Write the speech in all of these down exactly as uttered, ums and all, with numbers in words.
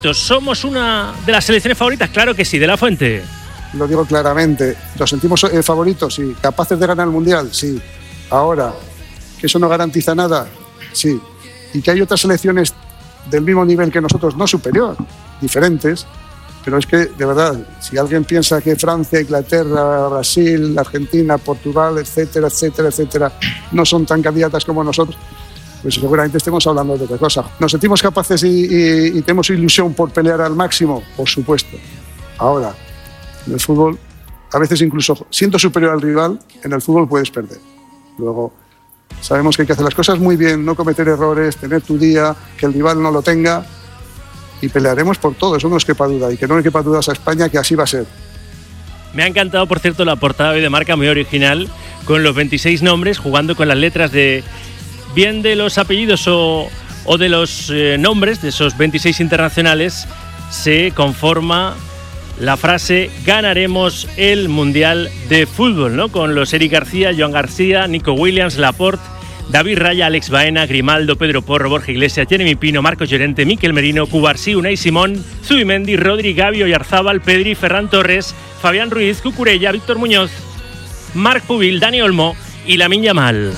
¿Somos una de las selecciones favoritas? Claro que sí, De la Fuente. Lo digo claramente, ¿nos sentimos eh, favoritos? Sí. ¿Capaces de ganar el Mundial? Sí. Ahora, ¿que eso no garantiza nada? Sí. Y que hay otras selecciones del mismo nivel que nosotros, no superior, diferentes, pero es que, de verdad, si alguien piensa que Francia, Inglaterra, Brasil, Argentina, Portugal, etcétera, etcétera, etcétera, no son tan candidatas como nosotros, pues seguramente estemos hablando de otra cosa. ¿Nos sentimos capaces y, y, y tenemos ilusión por pelear al máximo? Por supuesto. Ahora, en el fútbol, a veces incluso siendo superior al rival, en el fútbol puedes perder. Luego, sabemos que hay que hacer las cosas muy bien, no cometer errores, tener tu día, que el rival no lo tenga, y pelearemos por todo, eso no nos quepa duda, y que no le quepa dudas a España que así va a ser. Me ha encantado, por cierto, la portada hoy de Marca, muy original, con los veintiséis nombres, jugando con las letras de bien de los apellidos o, o de los eh, nombres de esos veintiséis internacionales, se conforma la frase ganaremos el Mundial de Fútbol, ¿no? Con los Eric García, Joan García, Nico Williams, Laporte, David Raya, Alex Baena, Grimaldo, Pedro Porro, Borja Iglesias, Jeremy Pino, Marcos Llorente, Miquel Merino, Cubarsí, Unai Simón, Zubimendi, Rodri, Gavi, Oyarzábal, Pedri, Ferran Torres, Fabián Ruiz, Cucurella, Víctor Muñoz, Marc Pubil, Dani Olmo y Lamine Yamal.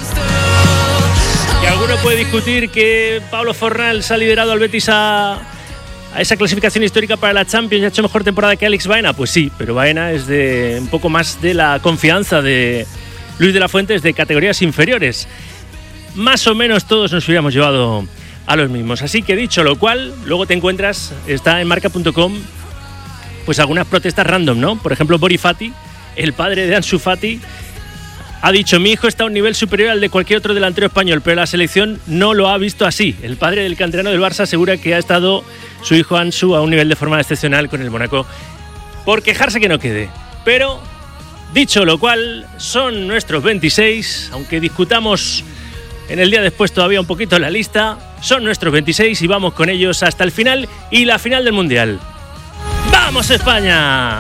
Que alguno puede discutir que Pablo Fornals ha liderado al Betis a, a esa clasificación histórica para la Champions y ha hecho mejor temporada que Alex Baena. Pues sí, pero Baena es de un poco más de la confianza de Luis de la Fuente, es de categorías inferiores. Más o menos todos nos hubiéramos llevado a los mismos. Así que dicho lo cual, luego te encuentras, está en marca punto com, pues algunas protestas random, ¿no? Por ejemplo, Bori Fati, el padre de Ansu Fati, ha dicho: mi hijo está a un nivel superior al de cualquier otro delantero español, pero la selección no lo ha visto así. El padre del canterano del Barça asegura que ha estado su hijo Ansu a un nivel de forma excepcional con el Mónaco. Por quejarse que no quede. Pero, dicho lo cual, son nuestros veintiséis, aunque discutamos en el día después todavía un poquito la lista, son nuestros veintiséis y vamos con ellos hasta el final y la final del Mundial. ¡Vamos, España!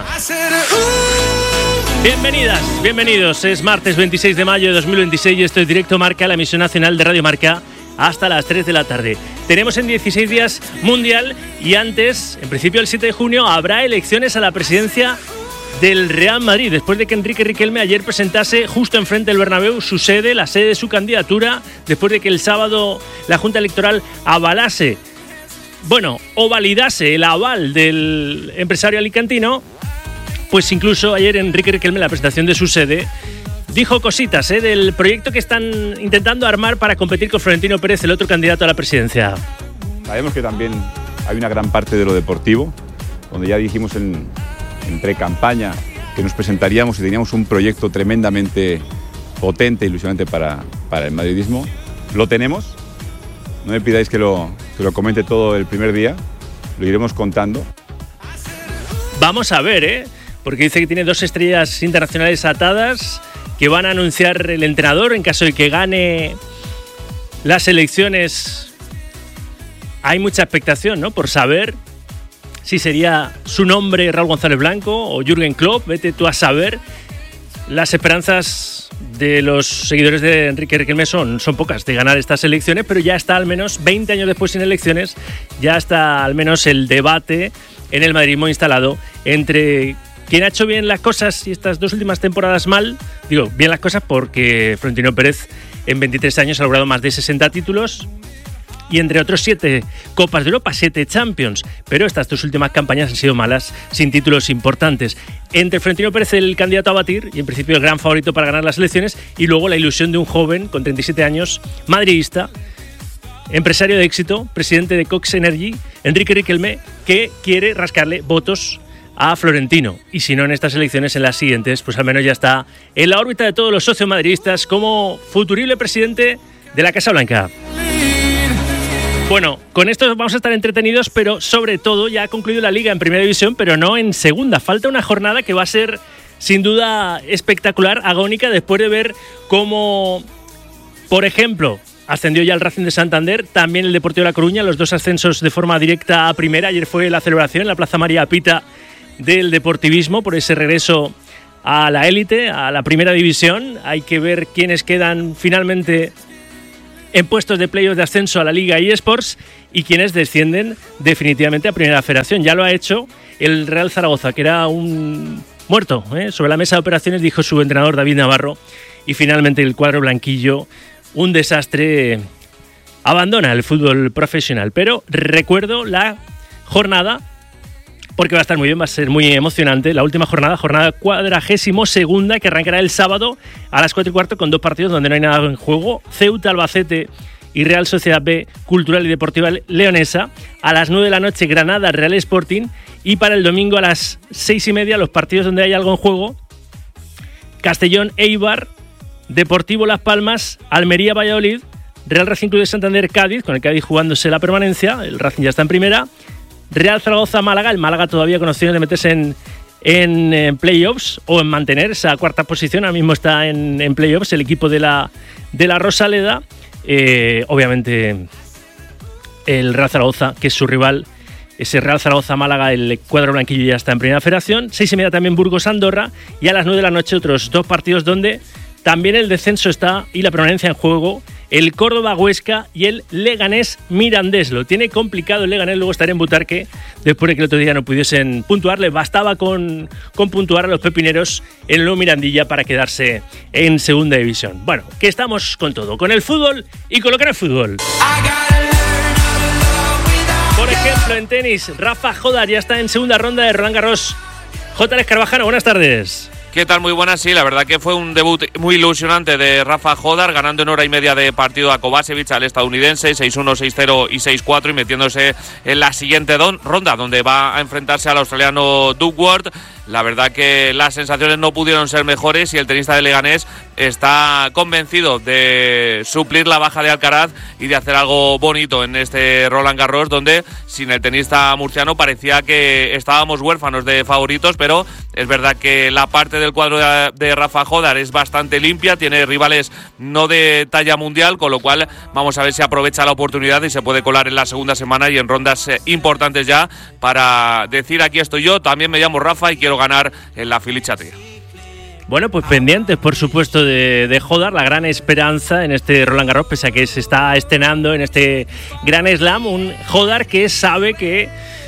Bienvenidas, bienvenidos. Es martes veintiséis de mayo de dos mil veintiséis y esto es Directo Marca, la emisión nacional de Radio Marca, hasta las tres de la tarde. Tenemos en dieciséis días Mundial y antes, en principio el siete de junio, habrá elecciones a la presidencia del Real Madrid, después de que Enrique Riquelme ayer presentase justo enfrente del Bernabéu su sede, la sede de su candidatura, después de que el sábado la Junta Electoral avalase, bueno, o validase el aval del empresario alicantino. Pues incluso ayer Enrique Riquelme, en la presentación de su sede, dijo cositas ¿eh? del proyecto que están intentando armar para competir con Florentino Pérez, el otro candidato a la presidencia. Sabemos que también hay una gran parte de lo deportivo, donde ya dijimos en, en pre-campaña que nos presentaríamos y teníamos un proyecto tremendamente potente, ilusionante para, para el madridismo. Lo tenemos, no me pidáis que lo, que lo comente todo el primer día, lo iremos contando. Vamos a ver, ¿eh? Porque dice que tiene dos estrellas internacionales atadas que van a anunciar el entrenador en caso de que gane las elecciones. Hay mucha expectación, ¿no? Por saber si sería su nombre Raúl González Blanco o Jürgen Klopp. Vete tú a saber. Las esperanzas de los seguidores de Enrique Riquelme son, son pocas de ganar estas elecciones, pero ya está al menos veinte años después sin elecciones, ya está al menos el debate en el madridismo instalado entre quien ha hecho bien las cosas y estas dos últimas temporadas mal. Digo, bien las cosas porque Florentino Pérez en veintitrés años ha logrado más de sesenta títulos y entre otros siete Copas de Europa, siete Champions. Pero estas dos últimas campañas han sido malas, sin títulos importantes. Entre Florentino Pérez, el candidato a batir y en principio el gran favorito para ganar las elecciones, y luego la ilusión de un joven con treinta y siete años, madridista, empresario de éxito, presidente de Cox Energy, Enrique Riquelme, que quiere rascarle votos a Florentino, y si no en estas elecciones, en las siguientes, pues al menos ya está en la órbita de todos los socios madridistas como futurible presidente de la Casa Blanca. Bueno, con esto vamos a estar entretenidos, pero sobre todo ya ha concluido la Liga en Primera División, pero no en Segunda. Falta una jornada que va a ser sin duda espectacular, agónica, después de ver cómo, por ejemplo, ascendió ya el Racing de Santander, también el Deportivo de La Coruña, los dos ascensos de forma directa a Primera. Ayer fue la celebración en la Plaza María Pita del deportivismo por ese regreso a la élite, a la Primera División. Hay que ver quiénes quedan finalmente en puestos de playoff de ascenso a la Liga eSports y quienes descienden definitivamente a Primera Federación. Ya lo ha hecho el Real Zaragoza, que era un muerto, ¿eh? Sobre la mesa de operaciones, dijo su entrenador David Navarro, y finalmente el cuadro blanquillo, un desastre, abandona el fútbol profesional. Pero recuerdo la jornada, porque va a estar muy bien, va a ser muy emocionante. La última jornada, jornada cuadragésimo segunda, que arrancará el sábado a las cuatro y cuarto con dos partidos donde no hay nada en juego. Ceuta, Albacete y Real Sociedad B, Cultural y Deportiva Leonesa. A las nueve de la noche, Granada, Real Sporting. Y para el domingo a las seis y media, los partidos donde hay algo en juego: Castellón, Eibar, Deportivo Las Palmas, Almería, Valladolid, Real Racing Club de Santander, Cádiz, con el Cádiz jugándose la permanencia. El Racing ya está en primera. Real Zaragoza, Málaga, el Málaga todavía con opciones de meterse en, en, en playoffs o en mantener esa cuarta posición. Ahora mismo está en, en playoffs el equipo de la, de la Rosaleda. Eh, obviamente el Real Zaragoza, que es su rival, ese Real Zaragoza-Málaga, el cuadro blanquillo ya está en Primera Federación. Seis y media también Burgos-Andorra, y a las nueve de la noche otros dos partidos donde también el descenso está y la permanencia en juego: el Córdoba-Huesca y el Leganés-Mirandés. Lo tiene complicado el Leganés, luego estará en Butarque, después de que el otro día no pudiesen puntuar. Les bastaba con, con puntuar a los pepineros en lo Mirandilla para quedarse en segunda división. Bueno, que estamos con todo, con el fútbol y con lo que no es fútbol. Por ejemplo, en tenis, Rafa Jodar ya está en segunda ronda de Roland Garros. J. L. Carvajal, buenas tardes. ¿Qué tal? Muy buenas, sí, la verdad que fue un debut muy ilusionante de Rafa Jodar, ganando en hora y media de partido a Kovacevic, al estadounidense, seis uno, seis cero y seis cuatro, y metiéndose en la siguiente don, ronda, donde va a enfrentarse al australiano Duckworth. La verdad que las sensaciones no pudieron ser mejores y el tenista de Leganés está convencido de suplir la baja de Alcaraz y de hacer algo bonito en este Roland Garros, donde sin el tenista murciano parecía que estábamos huérfanos de favoritos, pero es verdad que la parte del cuadro de, de Rafa Jodar es bastante limpia, tiene rivales no de talla mundial, con lo cual vamos a ver si aprovecha la oportunidad y se puede colar en la segunda semana y en rondas eh, importantes ya, para decir: aquí estoy yo, también me llamo Rafa y quiero ganar en la Philly Chatria. Bueno, pues pendientes, por supuesto, de, de Jodar, la gran esperanza en este Roland Garros, pese a que se está estrenando en este Gran Slam. Un Jodar que sabe que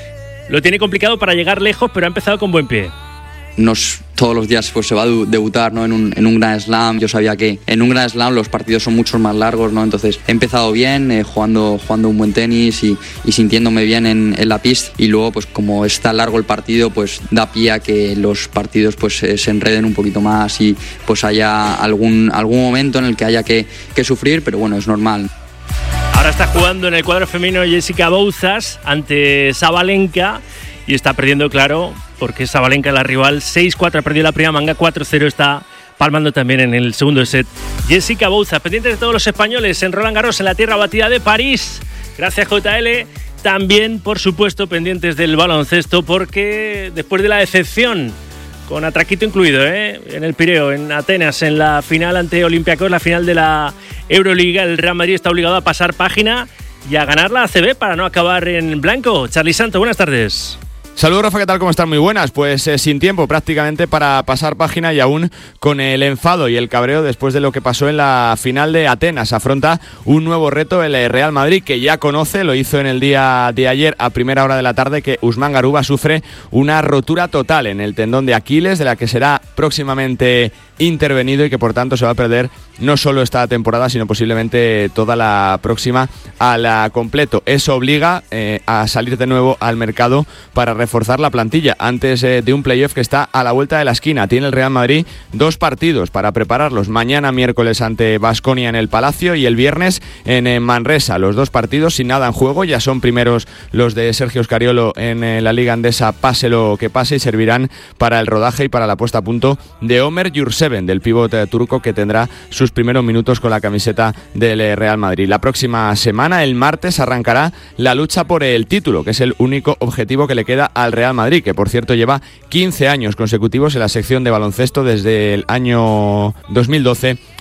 lo tiene complicado para llegar lejos, pero ha empezado con buen pie. Nos, todos los días pues se va a debutar, ¿no? en, un, en un Grand Slam. Yo sabía que en un Grand Slam los partidos son mucho más largos, ¿no? Entonces he empezado bien, eh, jugando, jugando un buen tenis y, y sintiéndome bien en, en la pista, y luego pues como está largo el partido, pues da pie a que los partidos pues eh, se enreden un poquito más y pues haya algún, algún momento en el que haya que, que sufrir, pero bueno, es normal. Ahora está jugando en el cuadro femenino Jessica Bouzas ante Sabalenka y está perdiendo, claro, porque Sabalenka, la rival, seis cuatro, ha perdido la primera manga, cuatro cero está palmando también en el segundo set. Jessica Bouzas, pendientes de todos los españoles en Roland Garros, en la tierra batida de París. Gracias, J L. También, por supuesto, pendientes del baloncesto, porque después de la decepción, con atraquito incluido, ¿eh? en el Pireo, en Atenas, en la final ante Olympiacos, la final de la Euroliga, el Real Madrid está obligado a pasar página y a ganar la A C B para no acabar en blanco. Charly Santo, buenas tardes. Saludos, Rafa, ¿qué tal? ¿Cómo están? Muy buenas. Pues eh, sin tiempo prácticamente para pasar página, y aún con el enfado y el cabreo después de lo que pasó en la final de Atenas. Afronta un nuevo reto el Real Madrid, que ya conoce, lo hizo en el día de ayer a primera hora de la tarde, que Usman Garuba sufre una rotura total en el tendón de Aquiles, de la que será próximamente intervenido y que por tanto se va a perder no solo esta temporada, sino posiblemente toda la próxima a la completo. Eso obliga eh, a salir de nuevo al mercado para reforzar la plantilla antes eh, de un playoff que está a la vuelta de la esquina. Tiene el Real Madrid dos partidos para prepararlos: mañana miércoles ante Baskonia en el Palacio y el viernes en eh, Manresa. Los dos partidos sin nada en juego, ya son primeros los de Sergio Scariolo en eh, la Liga Andesa, pase lo que pase, y servirán para el rodaje y para la puesta a punto de Omer Yurseven, del pívot eh, turco, que tendrá sus primeros minutos con la camiseta del eh, Real Madrid. La próxima semana, el martes, arrancará la lucha por el título, que es el único objetivo que le queda al Real Madrid, que por cierto lleva quince años consecutivos en la sección de baloncesto desde el año dos mil doce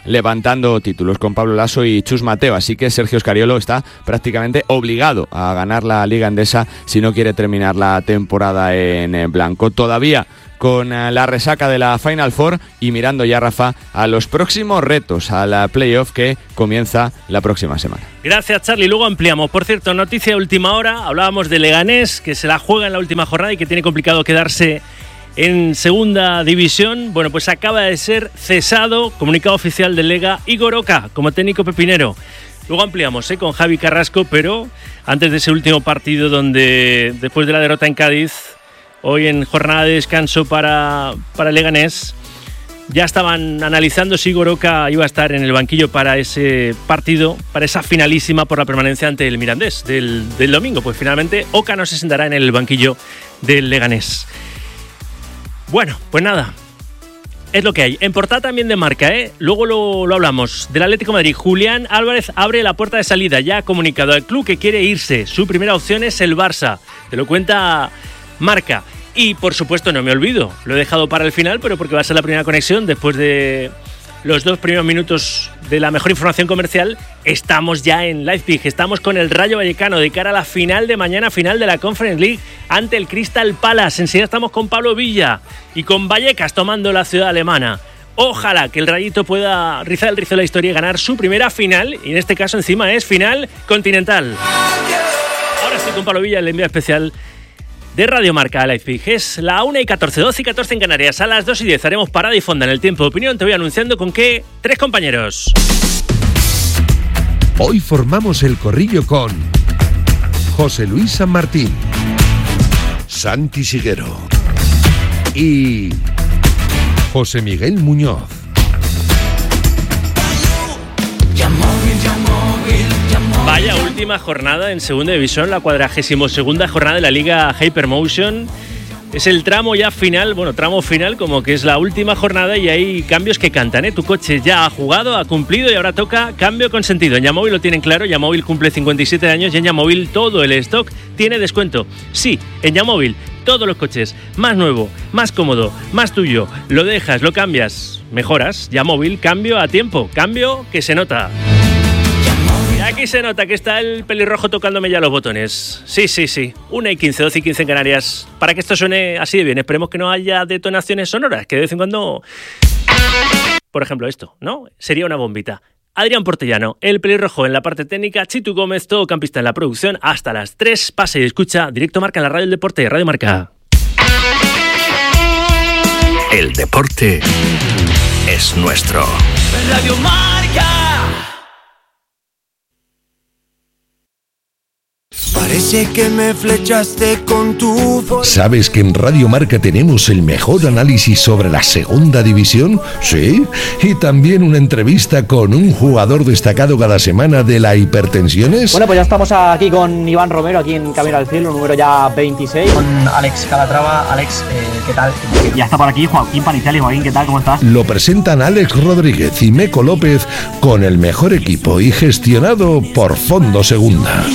levantando títulos con Pablo Lasso y Chus Mateo, así que Sergio Scariolo está prácticamente obligado a ganar la Liga Endesa si no quiere terminar la temporada en blanco. Todavía con la resaca de la Final Four y mirando ya, Rafa, a los próximos retos, a la playoff que comienza la próxima semana. Gracias, Charlie. Luego ampliamos. Por cierto, noticia de última hora, hablábamos de Leganés, que se la juega en la última jornada y que tiene complicado quedarse en segunda división. Bueno, pues acaba de ser cesado, comunicado oficial del Lega, Igor Oca como técnico pepinero. Luego ampliamos ¿eh? con Javi Carrasco, pero antes de ese último partido donde, después de la derrota en Cádiz, hoy en jornada de descanso para, para Leganés, ya estaban analizando si Igor Oca iba a estar en el banquillo para ese partido, para esa finalísima por la permanencia ante el Mirandés del, del domingo. Pues finalmente Oca no se sentará en el banquillo del Leganés. Bueno, pues nada, es lo que hay. En portada también de Marca, ¿eh? Luego lo, lo hablamos. Del Atlético de Madrid, Julián Álvarez abre la puerta de salida. Ya ha comunicado al club que quiere irse. Su primera opción es el Barça. Te lo cuenta Marca. Y por supuesto no me olvido, lo he dejado para el final, pero porque va a ser la primera conexión después de los dos primeros minutos de la mejor información comercial. Estamos ya en Leipzig, estamos con el Rayo Vallecano de cara a la final de mañana, final de la Conference League ante el Crystal Palace. Enseguida estamos con Pablo Villa y con Vallecas tomando la ciudad alemana. Ojalá que el Rayito pueda rizar el rizo de la historia y ganar su primera final, y en este caso encima es final continental. Ahora estoy con Pablo Villa, el envío especial de Radio Marca Leipzig. Es la una y catorce, doce y catorce en Canarias. A las dos y diez haremos parada y fonda en el tiempo de opinión. Te voy anunciando con qué tres compañeros. Hoy formamos el corrillo con José Luis San Martín, Santi Siguero y José Miguel Muñoz. Vaya última jornada en segunda división, la cuadragésimo segunda jornada de la Liga Hypermotion. Es el tramo ya final, bueno, tramo final como que es la última jornada y hay cambios que cantan, ¿eh? Tu coche ya ha jugado, ha cumplido y ahora toca cambio con sentido. En Yamóvil lo tienen claro, Yamóvil cumple cincuenta y siete años y en Yamóvil todo el stock tiene descuento. Sí, en Yamóvil todos los coches, más nuevo, más cómodo, más tuyo, lo dejas, lo cambias, mejoras. Yamóvil, cambio a tiempo, cambio que se nota. Aquí se nota que está el pelirrojo tocándome ya los botones. Sí, sí, sí. una y quince, doce y quince en Canarias. Para que esto suene así de bien, esperemos que no haya detonaciones sonoras, que de vez en cuando... Por ejemplo esto, ¿no? Sería una bombita. Adrián Portellano, el pelirrojo en la parte técnica, Chitu Gómez, todo campista en la producción, hasta las tres. Pase y escucha Directo Marca en la Radio del Deporte, Radio Marca. El deporte es nuestro. Radio Marca. Parece que me flechaste con tu... ¿Sabes que en Radio Marca tenemos el mejor análisis sobre la segunda división? Sí. Y también una entrevista con un jugador destacado cada semana de la Hipertensiones. Bueno, pues ya estamos aquí con Iván Romero, aquí en Camino al Cielo, número ya veintiséis. Con Alex Calatrava. Alex, eh, ¿qué tal? Ya está por aquí Joaquín Panizali. Joaquín, ¿qué tal? ¿Cómo estás? Lo presentan Alex Rodríguez y Meco López con el mejor equipo y gestionado por Fondo Segunda.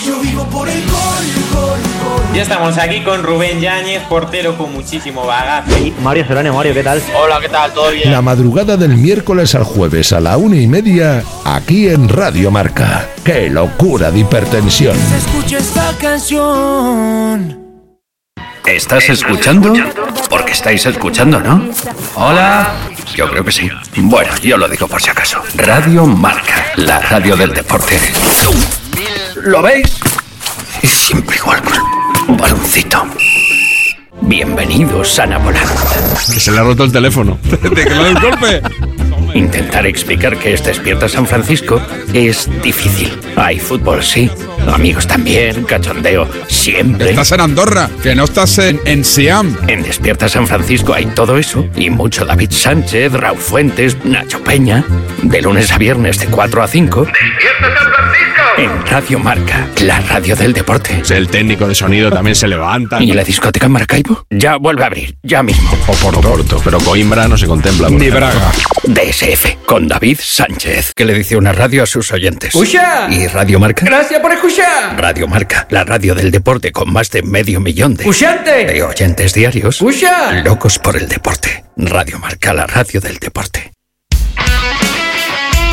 Ya estamos aquí con Rubén Yáñez, portero con muchísimo bagaje. Y Mario Serrano. Mario, ¿qué tal? Hola, ¿qué tal? ¿Todo bien? La madrugada del miércoles al jueves a la una y media, aquí en Radio Marca. ¡Qué locura de hipertensión! Escucha esta canción. ¿Estás escuchando? Porque estáis escuchando, ¿no? Hola. Yo creo que sí. Bueno, yo lo digo por si acaso. Radio Marca, la radio del deporte. ¿Lo veis? Es siempre igual con un baloncito. Bienvenidos a Napoleón. Que se le ha roto el teléfono. ¿De que le doy un golpe? Intentar explicar que es Despierta San Francisco es difícil. Hay fútbol, sí. Amigos también, cachondeo, siempre. Estás en Andorra, que no estás en, en Siam. En Despierta San Francisco hay todo eso y mucho David Sánchez, Raúl Fuentes, Nacho Peña. De lunes a viernes de cuatro a cinco. ¡Despierta San Francisco! En Radio Marca, la radio del deporte. El técnico de sonido también se levanta. ¿Y la discoteca en Maracaibo? Ya vuelve a abrir, ya mismo. O Porto, pero Coimbra no se contempla. Ni Braga. D S F, con David Sánchez, que le dice una radio a sus oyentes. ¡Escucha! ¿Y Radio Marca? ¡Gracias por escuchar! Radio Marca, la radio del deporte con más de medio millón de... ¡Escuchante! De oyentes diarios. ¡Escucha! Locos por el deporte. Radio Marca, la radio del deporte.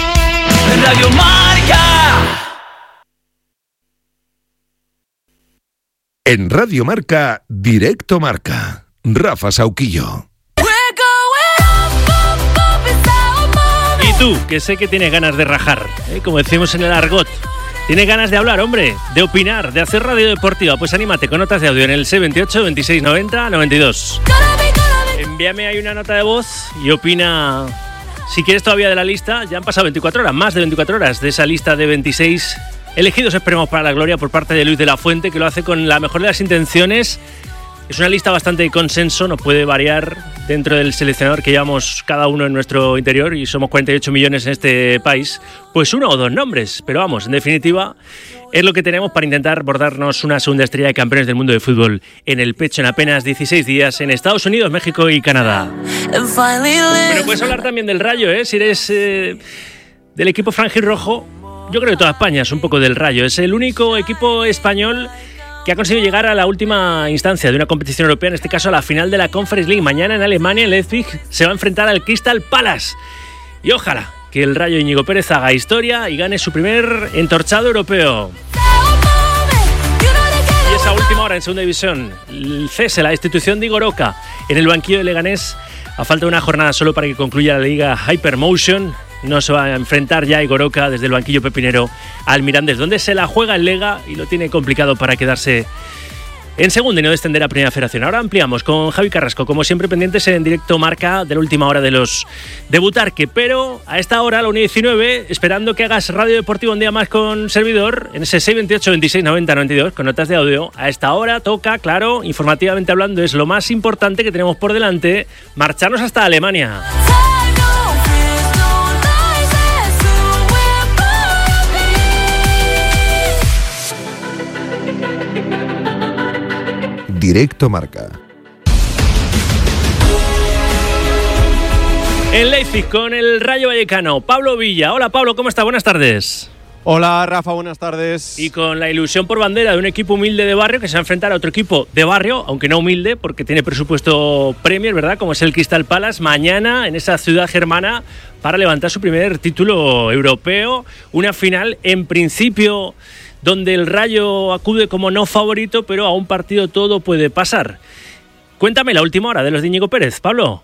Radio Marca. En Radio Marca, Directo Marca. Rafa Sauquillo. Y tú, que sé que tienes ganas de rajar, ¿eh? Como decimos en el argot. ¿Tienes ganas de hablar, hombre? De opinar, de hacer radio deportiva. Pues anímate con notas de audio en el seis veintiocho, veintiséis noventa, noventa y dos. Envíame ahí una nota de voz y opina, si quieres, todavía de la lista. Ya han pasado veinticuatro horas, más de veinticuatro horas de esa lista de veintiséis elegidos, esperemos, para la gloria por parte de Luis de la Fuente, que lo hace con la mejor de las intenciones. Es una lista bastante de consenso, no puede variar dentro del seleccionador que llevamos cada uno en nuestro interior, y somos cuarenta y ocho millones en este país, pues uno o dos nombres. Pero vamos, en definitiva, es lo que tenemos para intentar bordarnos una segunda estrella de campeones del mundo de fútbol en el pecho en apenas dieciséis días en Estados Unidos, México y Canadá. Pero puedes hablar también del Rayo, ¿eh? Si eres eh, del equipo franjirrojo, yo creo que toda España es un poco del Rayo. Es el único equipo español que ha conseguido llegar a la última instancia de una competición europea, en este caso a la final de la Conference League. Mañana en Alemania, en Leipzig, se va a enfrentar al Crystal Palace. Y ojalá que el Rayo Íñigo Pérez haga historia y gane su primer entorchado europeo. Y esa última hora en segunda división, el cese, la destitución de Igor Oca en el banquillo de Leganés, a falta de una jornada solo para que concluya la liga Hypermotion. No se va a enfrentar ya Igor Oca desde el banquillo pepinero al Mirandés, donde se la juega el Lega y lo tiene complicado para quedarse en segunda y no descender a Primera Federación. Ahora ampliamos con Javi Carrasco, como siempre pendientes en Directo Marca de la última hora de los Debutarque, pero a esta hora, a la una y diecinueve, esperando que hagas Radio Deportivo un día más con servidor, en ese seis veintiocho, veintiséis noventa, noventa y dos, con notas de audio. A esta hora toca, claro, informativamente hablando, es lo más importante que tenemos por delante, marcharnos hasta Alemania. Directo Marca. En Leipzig con el Rayo Vallecano, Pablo Villa. Hola Pablo, ¿cómo estás? Buenas tardes. Hola Rafa, buenas tardes. Y con la ilusión por bandera de un equipo humilde de barrio que se va a enfrentar a otro equipo de barrio, aunque no humilde, porque tiene presupuesto Premier, ¿verdad? Como es el Crystal Palace, mañana en esa ciudad germana para levantar su primer título europeo. Una final, en principio, donde el Rayo acude como no favorito, pero a un partido todo puede pasar. Cuéntame la última hora de los de Íñigo Pérez, Pablo.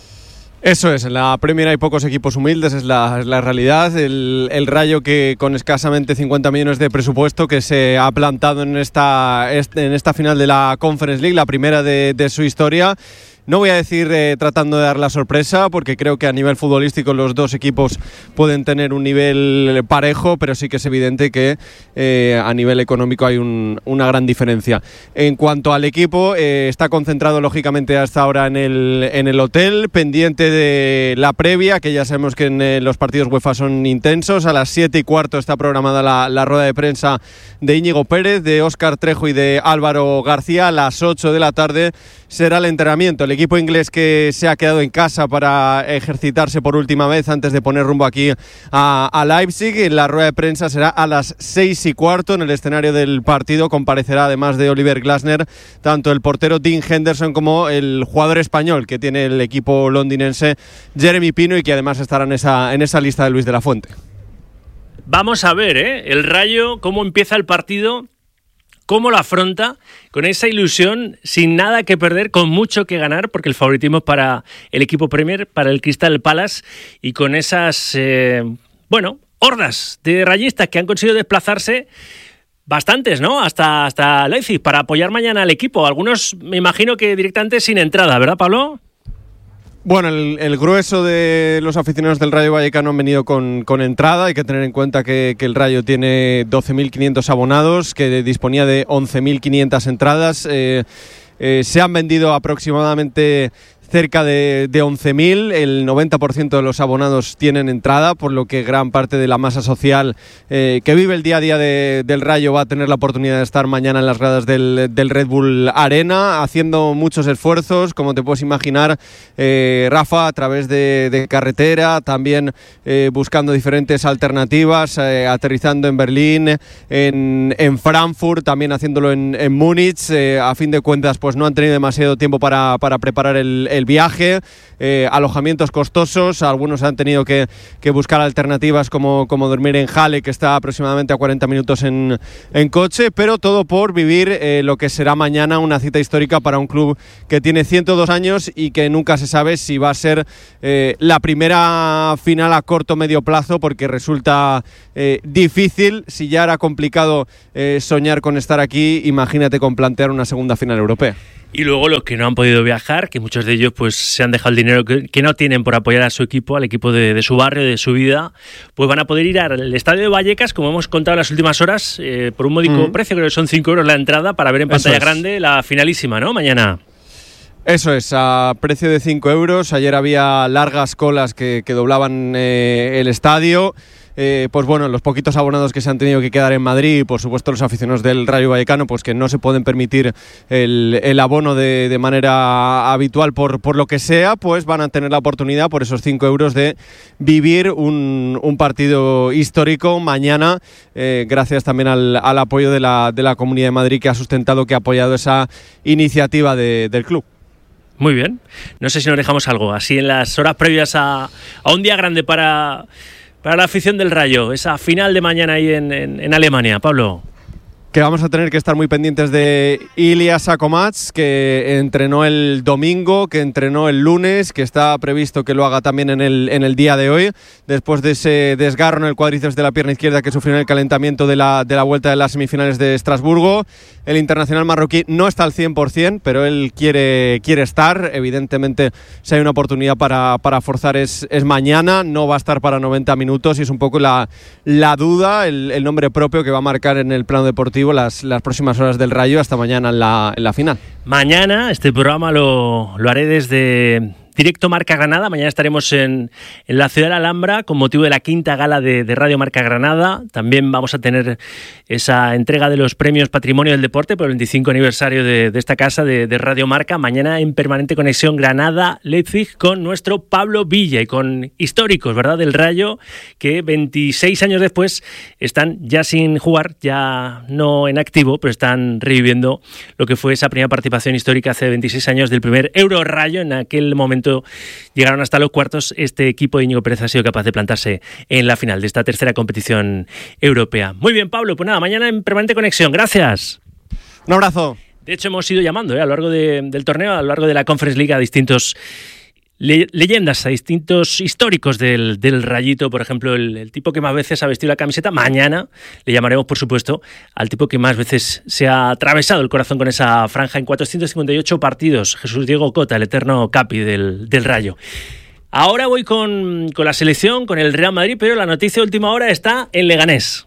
Eso es, en la Premier hay pocos equipos humildes, es la, es la realidad. El, el Rayo, que con escasamente cincuenta millones de presupuesto, que se ha plantado en esta, en esta final de la Conference League, la primera de, de su historia. No voy a decir eh, tratando de dar la sorpresa, porque creo que a nivel futbolístico los dos equipos pueden tener un nivel parejo, pero sí que es evidente que eh, a nivel económico hay un, una gran diferencia. En cuanto al equipo, eh, está concentrado lógicamente hasta ahora en el, en el hotel, pendiente de la previa, que ya sabemos que en eh, los partidos UEFA son intensos. A las siete y cuarto está programada la, la rueda de prensa de Íñigo Pérez, de Óscar Trejo y de Álvaro García. A las ocho de la tarde será el entrenamiento. El equipo inglés, que se ha quedado en casa para ejercitarse por última vez antes de poner rumbo aquí a, a Leipzig. La rueda de prensa será a las seis y cuarto en el escenario del partido. Comparecerá, además de Oliver Glasner, tanto el portero Dean Henderson como el jugador español que tiene el equipo londinense, Jeremy Pino, y que además estará en esa, en esa lista de Luis de la Fuente. Vamos a ver, ¿eh? El Rayo, cómo empieza el partido, cómo lo afronta, con esa ilusión, sin nada que perder, con mucho que ganar, porque el favoritismo es para el equipo Premier, para el Crystal Palace, y con esas, eh, bueno, hordas de rayistas que han conseguido desplazarse, bastantes, ¿no? Hasta, hasta Leipzig, para apoyar mañana al equipo. Algunos, me imagino que directamente sin entrada, ¿verdad, Pablo? Bueno, el, el grueso de los aficionados del Rayo Vallecano han venido con, con entrada. Hay que tener en cuenta que, que el Rayo tiene doce mil quinientos abonados, que disponía de once mil quinientas entradas. Eh, eh, se han vendido aproximadamente cerca de, de once mil, el noventa por ciento de los abonados tienen entrada, por lo que gran parte de la masa social eh, que vive el día a día de, del Rayo va a tener la oportunidad de estar mañana en las gradas del, del Red Bull Arena, haciendo muchos esfuerzos, como te puedes imaginar, eh, Rafa, a través de, de carretera, también eh, buscando diferentes alternativas, eh, aterrizando en Berlín, en, en Frankfurt, también haciéndolo en, en Múnich. Eh, a fin de cuentas, pues no han tenido demasiado tiempo para, para preparar el el viaje, eh, alojamientos costosos, algunos han tenido que, que buscar alternativas como, como dormir en Halle, que está aproximadamente a cuarenta minutos en, en coche, pero todo por vivir eh, lo que será mañana una cita histórica para un club que tiene ciento dos años y que nunca se sabe si va a ser eh, la primera final a corto o medio plazo, porque resulta eh, difícil. Si ya era complicado eh, soñar con estar aquí, imagínate con plantear una segunda final europea. Y luego los que no han podido viajar, que muchos de ellos pues se han dejado el dinero que, que no tienen por apoyar a su equipo, al equipo de, de su barrio, de su vida, pues van a poder ir al estadio de Vallecas, como hemos contado en las últimas horas, eh, por un módico mm. precio, creo que son cinco euros la entrada, para ver en pantalla es. grande la finalísima, ¿no? Mañana. Eso es, a precio de cinco euros. Ayer había largas colas que, que doblaban eh, el estadio. Eh, pues bueno, los poquitos abonados que se han tenido que quedar en Madrid y por supuesto los aficionados del Rayo Vallecano, pues que no se pueden permitir el, el abono de, de manera habitual por, por lo que sea, pues van a tener la oportunidad por esos cinco euros de vivir un, un partido histórico mañana, eh, gracias también al, al apoyo de la, de la Comunidad de Madrid, que ha sustentado, que ha apoyado esa iniciativa de, del club. Muy bien, no sé si nos dejamos algo así en las horas previas a, a un día grande para... Para la afición del Rayo, esa final de mañana ahí en, en, en Alemania. Pablo. Que vamos a tener que estar muy pendientes de Ilya Sakomats, que entrenó el domingo, que entrenó el lunes, que está previsto que lo haga también en el, en el día de hoy, después de ese desgarro en el cuádriceps de la pierna izquierda que sufrió en el calentamiento de la, de la vuelta de las semifinales de Estrasburgo. El internacional marroquí no está al cien por ciento, pero él quiere, quiere estar. Evidentemente, si hay una oportunidad para, para forzar es, es mañana, no va a estar para noventa minutos y es un poco la, la duda, el, el nombre propio que va a marcar en el plano deportivo Las, las próximas horas del Rayo hasta mañana en la, en la final. Mañana este programa lo, lo haré desde Directo Marca Granada. Mañana estaremos en, en la ciudad de la Alhambra con motivo de la quinta gala de, de Radio Marca Granada. También vamos a tener esa entrega de los premios Patrimonio del Deporte por el veinticinco aniversario de, de esta casa de, de Radio Marca. Mañana en permanente conexión Granada-Leipzig con nuestro Pablo Villa y con históricos, ¿verdad?, del Rayo, que veintiséis años después están ya sin jugar, ya no en activo, pero están reviviendo lo que fue esa primera participación histórica hace veintiséis años del primer Euro Rayo. En aquel momento llegaron hasta los cuartos. Este equipo de Íñigo Pérez ha sido capaz de plantarse en la final de esta tercera competición europea. Muy bien, Pablo, pues nada, mañana en permanente conexión. Gracias. Un abrazo. De hecho, hemos ido llamando ¿eh? a lo largo de, del torneo, a lo largo de la Conference League, a distintos Le- leyendas, a distintos históricos del, del Rayito. Por ejemplo, el, el tipo que más veces ha vestido la camiseta. Mañana le llamaremos, por supuesto, al tipo que más veces se ha atravesado el corazón con esa franja en cuatrocientos cincuenta y ocho partidos. Jesús Diego Cota, el eterno capi del, del Rayo. Ahora voy con, con la selección, con el Real Madrid, pero la noticia de última hora está en Leganés.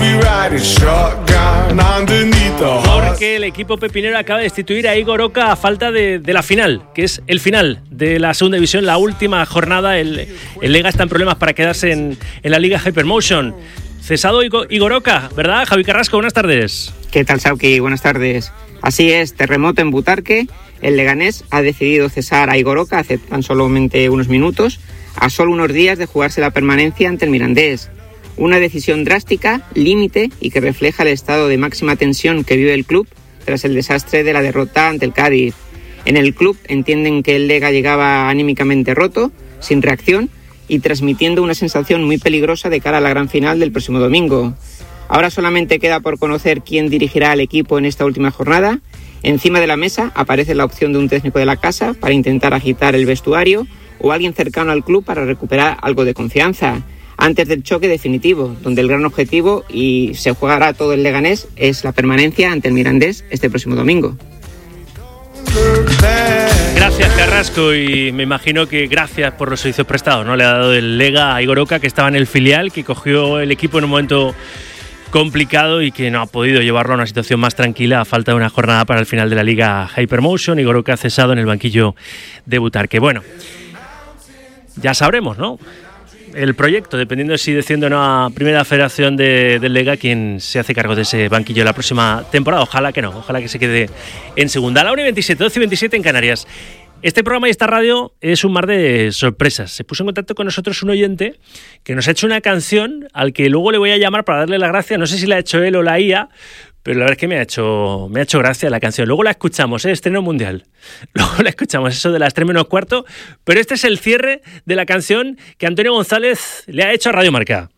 Porque el equipo pepinero acaba de destituir a Igor Oca a falta de, de la final, que es el final de la segunda división, la última jornada. El, el Lega está en problemas para quedarse en, en la Liga Hypermotion. Cesado Igor, Igor Oca, ¿verdad? Javi Carrasco, buenas tardes. ¿Qué tal, Sauki? Buenas tardes. Así es, terremoto en Butarque. El Leganés ha decidido cesar a Igor Oca hace tan solamente unos minutos, a solo unos días de jugarse la permanencia ante el Mirandés. Una decisión drástica, límite y que refleja el estado de máxima tensión que vive el club tras el desastre de la derrota ante el Cádiz. En el club entienden que el Lega llegaba anímicamente roto, sin reacción y transmitiendo una sensación muy peligrosa de cara a la gran final del próximo domingo. Ahora solamente queda por conocer quién dirigirá al equipo en esta última jornada. Encima de la mesa aparece la opción de un técnico de la casa para intentar agitar el vestuario o alguien cercano al club para recuperar algo de confianza antes del choque definitivo, donde el gran objetivo, y se jugará todo el Leganés, es la permanencia ante el Mirandés este próximo domingo. Gracias, Carrasco, y me imagino que gracias por los servicios prestados, ¿no? Le ha dado el Lega a Igor Oca, que estaba en el filial, que cogió el equipo en un momento complicado y que no ha podido llevarlo a una situación más tranquila a falta de una jornada para el final de la Liga Hypermotion. Igor Oca ha cesado en el banquillo de Butarque. Bueno, ya sabremos, ¿no?, el proyecto, dependiendo de si desciende o no a Primera Federación de, del Lega, quien se hace cargo de ese banquillo la próxima temporada. Ojalá que no, ojalá que se quede en segunda. A la una y veintisiete, doce y veintisiete en Canarias. Este programa y esta radio es un mar de sorpresas. Se puso en contacto con nosotros un oyente que nos ha hecho una canción al que luego le voy a llamar para darle las gracias. No sé si la ha hecho él o la I A, pero la verdad es que me ha hecho, me ha hecho gracia la canción. Luego la escuchamos, ¿eh? Estreno mundial. Luego la escuchamos, eso de las tres menos cuarto. Pero este es el cierre de la canción que Antonio González le ha hecho a Radio Marca.